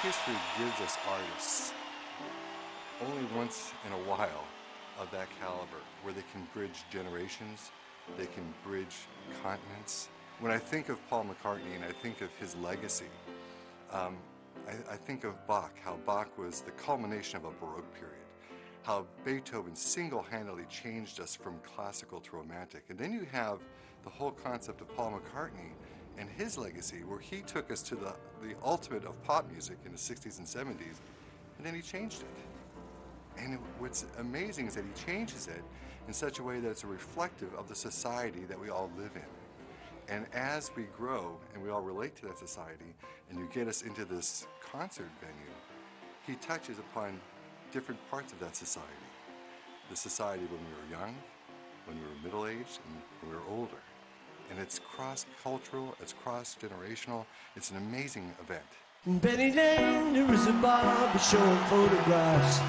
history gives us artists only once in a while of that caliber, where they can bridge generations, they can bridge continents. When I think of Paul McCartney and I think of his legacy, I think of Bach, how Bach was the culmination of a Baroque period, how Beethoven single-handedly changed us from classical to romantic. And then you have the whole concept of Paul McCartney and his legacy, where he took us to the ultimate of pop music in the 60s and 70s, and then he changed it. And what's amazing is that he changes it in such a way that it's reflective of the society that we all live in. And as we grow and we all relate to that society, and you get us into this concert venue, he touches upon different parts of that society. The society when we were young, when we were middle-aged, and when we were older. And it's cross-cultural, it's cross-generational, it's an amazing event. In Penny Lane, there is a barber showing photographs